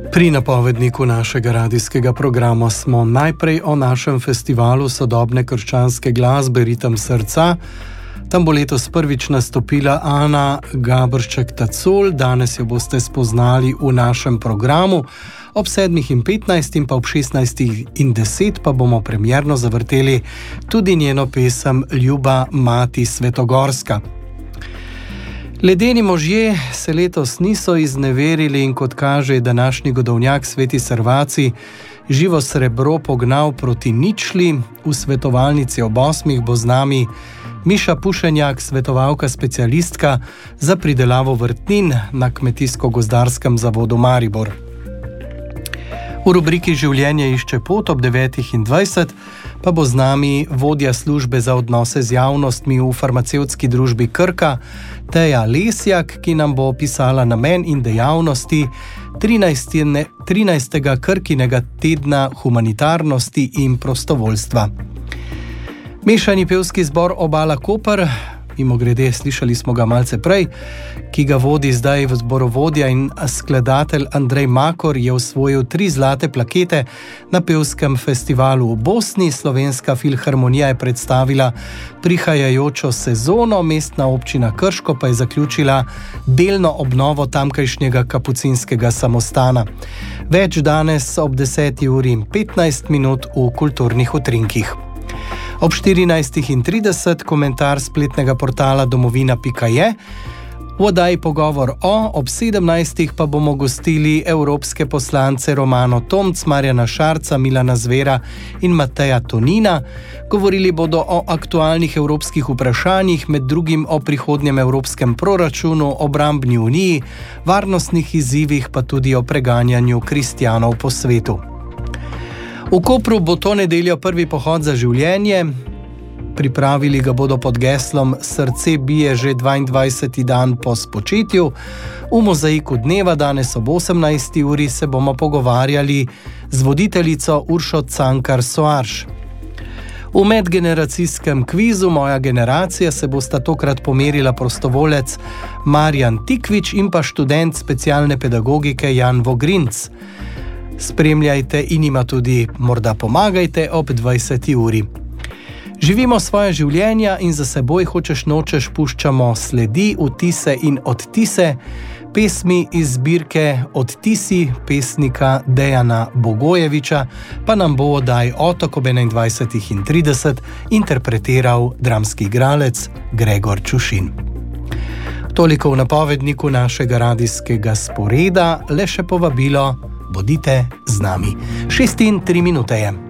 Pri napovedniku našega radijskega programa smo najprej o našem festivalu sodobne krščanske glasbe Ritem srca. Tam bo letos prvič nastopila Ana Gabršček-Tacul, danes jo boste spoznali v našem programu. Ob 7:15 in pa ob 16:10 pa bomo premierno zavrteli tudi njeno pesem Ljuba mati Svetogorska. Ledeni možje se letos niso izneverili in kot kaže je današnji godovnjak Sveti Servacij živo srebro pognal proti ničli. V svetovalnici ob 8 bo z nami Miša Pušenjak, svetovalka specialistka za pridelavo vrtnin na Kmetijsko-gozdarskem zavodu Maribor. V rubriki Življenje išče pot ob 9:20 pa bo z nami vodja službe za odnose z javnostmi v farmacevtski družbi Krka, Teja Lesjak, ki nam bo opisala namen in dejavnosti 13. Krkinega tedna humanitarnosti in prostovoljstva. Mešani pevski zbor Obala Koper, mimogrede, slišali smo ga malce prej, ki ga vodi zdaj v zborovodja in skladatelj Andrej Makor, je osvojil 3 zlate plakete na pevskem festivalu v Bosni. Slovenska filharmonija je predstavila prihajajočo sezono, mestna občina Krško pa je zaključila delno obnovo tamkajšnjega kapucinskega samostana. Več danes ob 10:15 v kulturnih utrinkih. Ob 14:30 komentar spletnega portala domovina.je, v oddaji Pogovor ob 17 pa bomo gostili evropske poslance Romano Tomc, Marjana Šarca, Milana Zvera in Mateja Tonina. Govorili bodo o aktualnih evropskih vprašanjih, med drugim o prihodnjem evropskem proračunu, obrambni uniji, varnostnih izzivih pa tudi o preganjanju kristjanov po svetu. V Kopru bo to nedeljo prvi pohod za življenje. Pripravili ga bodo pod geslom Srce bije že 22. dan po spočetju. V mozaiku dneva danes ob 18. uri se bomo pogovarjali z voditeljico Uršo Cankar Soarš. V medgeneracijskem kvizu Moja generacija se bosta tokrat pomerila prostovolec Marjan Tikvič in pa študent specialne pedagogike Jan Vogrinc. Spremljajte in ima tudi morda pomagajte ob 20. uri. Živimo svoje življenja in za seboj hočeš nočeš puščamo sledi, vtise in odtise, pesmi iz zbirke Odtisi pesnika Dejana Bogojeviča pa nam bo oddaj Otok ob 21:30 interpretiral dramski igralec Gregor Čušin. Toliko v napovedniku našega radijskega sporeda, le še povabilo, bodite z nami. 6:03 je.